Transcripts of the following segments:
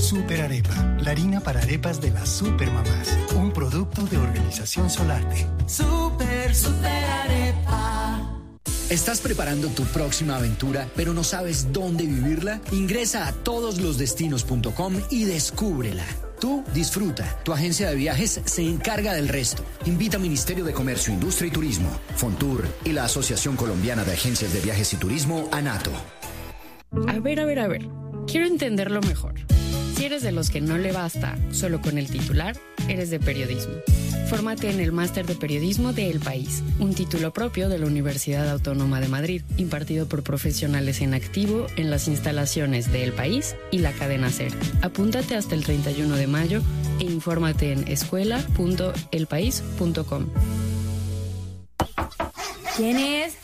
Super Arepa, la harina para arepas de las supermamás. Un producto de Organización Solarte. Super Arepa. ¿Estás preparando tu próxima aventura, pero no sabes dónde vivirla? Ingresa a todoslosdestinos.com y descúbrela. Tú disfruta. Tu agencia de viajes se encarga del resto. Invita a Ministerio de Comercio, Industria y Turismo, Fontur y la Asociación Colombiana de Agencias de Viajes y Turismo, ANATO. A ver. Quiero entenderlo mejor. Si eres de los que no le basta solo con el titular, eres de periodismo. Fórmate en el Máster de Periodismo de El País, un título propio de la Universidad Autónoma de Madrid, impartido por profesionales en activo en las instalaciones de El País y la cadena SER. Apúntate hasta el 31 de mayo e infórmate en escuela.elpaís.com. ¿Quién es?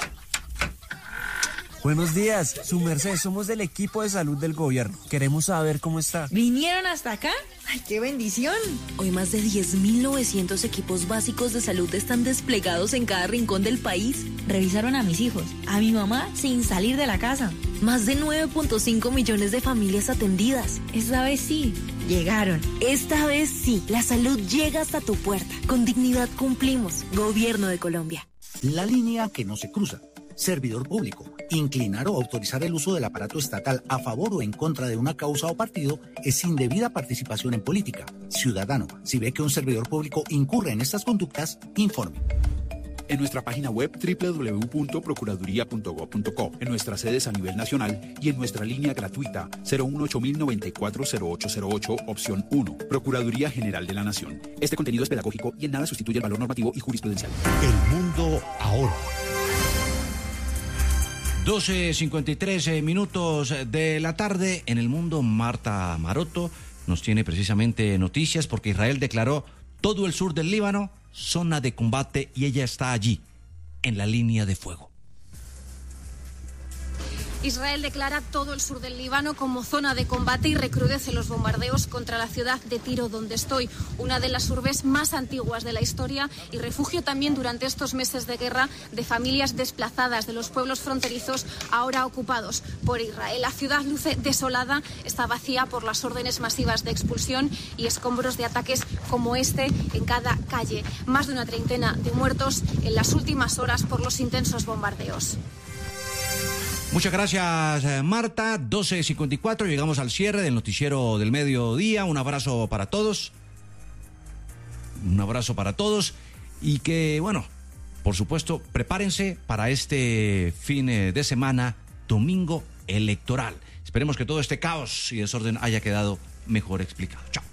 Buenos días, su merced, somos del equipo de salud del gobierno. Queremos saber cómo está. ¿Vinieron hasta acá? ¡Ay, qué bendición! Hoy más de 10.900 equipos básicos de salud están desplegados en cada rincón del país. Revisaron a mis hijos, a mi mamá, sin salir de la casa. Más de 9.5 millones de familias atendidas. Esta vez sí, llegaron. Esta vez sí, la salud llega hasta tu puerta. Con dignidad cumplimos. Gobierno de Colombia. La línea que no se cruza. Servidor público. Inclinar o autorizar el uso del aparato estatal a favor o en contra de una causa o partido es indebida participación en política. Ciudadano, si ve que un servidor público incurre en estas conductas, informe. En nuestra página web www.procuraduría.gov.co, en nuestras sedes a nivel nacional y en nuestra línea gratuita 018-094-0808, opción 1, Procuraduría General de la Nación. Este contenido es pedagógico y en nada sustituye el valor normativo y jurisprudencial. El mundo ahora. 12:53 minutos de la tarde. En el mundo, Marta Maroto nos tiene precisamente noticias porque Israel declaró todo el sur del Líbano zona de combate y ella está allí, en la línea de fuego. Israel declara todo el sur del Líbano como zona de combate y recrudece los bombardeos contra la ciudad de Tiro, donde estoy, una de las urbes más antiguas de la historia y refugio también durante estos meses de guerra de familias desplazadas de los pueblos fronterizos ahora ocupados por Israel. La ciudad luce desolada, está vacía por las órdenes masivas de expulsión y escombros de ataques como este en cada calle. Más de una treintena de muertos en las últimas horas por los intensos bombardeos. Muchas gracias, Marta. 12:54, llegamos al cierre del noticiero del mediodía. Un abrazo para todos. Y que, bueno, por supuesto, prepárense para este fin de semana, domingo electoral. Esperemos que todo este caos y desorden haya quedado mejor explicado. Chao.